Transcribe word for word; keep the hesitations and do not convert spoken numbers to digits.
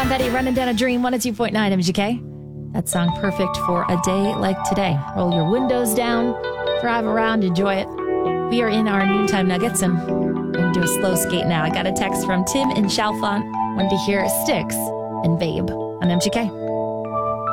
Petty, Running Down a Dream, one oh two point nine M G K. That song perfect for a day like today. Roll your windows down, drive around, enjoy it. We are in our noontime nuggets, and we're going to do a slow skate now. I got a text from Tim in Chalfont. Wanted to hear Styx and Babe on M G K.